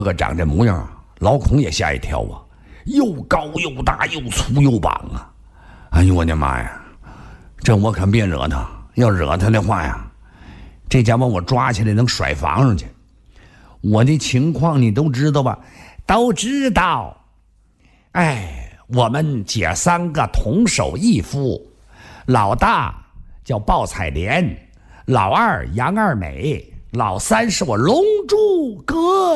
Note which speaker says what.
Speaker 1: 哥长这模样啊，老孔也吓一跳啊，又高又大又粗又棒啊！哎呦我的妈呀，这我可别惹他，要惹他的话呀，这家伙我抓起来能甩房上去。我的情况你都知道吧？都知道。哎，我们姐3个同手异夫，老大叫鲍彩莲，老二杨二美，老3是我龙珠哥。